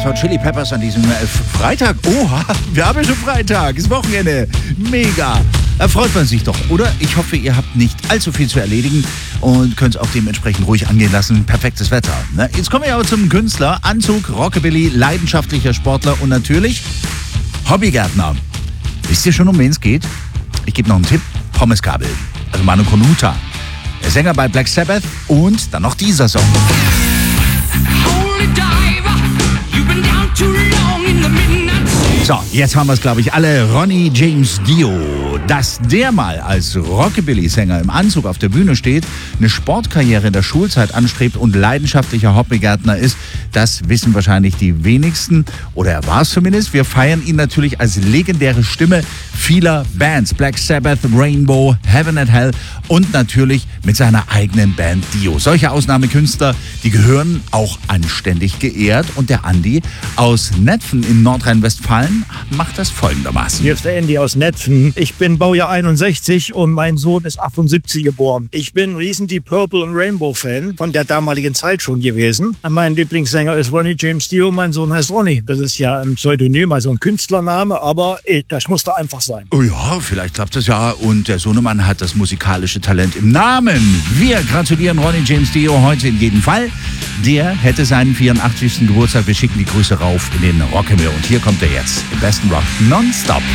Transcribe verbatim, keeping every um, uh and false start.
Red Hot Chili Peppers an diesem äh, Freitag. Oha, wir haben ja schon Freitag, ist Wochenende. Mega. Da freut man sich doch, oder? Ich hoffe, ihr habt nicht allzu viel zu erledigen und könnt es auch dementsprechend ruhig angehen lassen. Perfektes Wetter. Ne? Jetzt kommen wir aber zum Künstler. Anzug, Rockabilly, leidenschaftlicher Sportler und natürlich Hobbygärtner. Wisst ihr schon, um wen es geht? Ich gebe noch einen Tipp. Pommesgabel, also Manu Konuta. Der Sänger bei Black Sabbath und dann noch dieser Song. So, jetzt haben wir es, glaube ich, alle. Ronnie James Dio. Dass der mal als Rockabilly-Sänger im Anzug auf der Bühne steht, eine Sportkarriere in der Schulzeit anstrebt und leidenschaftlicher Hobbygärtner ist, das wissen wahrscheinlich die wenigsten. Oder er war es zumindest. Wir feiern ihn natürlich als legendäre Stimme vieler Bands. Black Sabbath, Rainbow, Heaven and Hell und natürlich mit seiner eigenen Band Dio. Solche Ausnahmekünstler, die gehören auch anständig geehrt. Und der Andi aus Netphen in Nordrhein-Westfalen macht das folgendermaßen. Hier ist der Andy aus Netphen. Ich bin Baujahr einundsechzig und mein Sohn ist achtundsiebzig geboren. Ich bin ein riesen Deep Purple und Rainbow-Fan von der damaligen Zeit schon gewesen. Mein Lieblingssänger ist Ronnie James Dio, mein Sohn heißt Ronnie. Das ist ja ein Pseudonym, also ein Künstlername, aber ey, das musste einfach sein. Oh ja, vielleicht klappt das ja. Und der Sohnemann hat das musikalische Talent im Namen. Wir gratulieren Ronnie James Dio heute in jedem Fall. Der hätte seinen vierundachtzigsten Geburtstag. Wir schicken die Grüße rauf in den Rockhimmel. Und hier kommt er jetzt im besten Rock nonstop.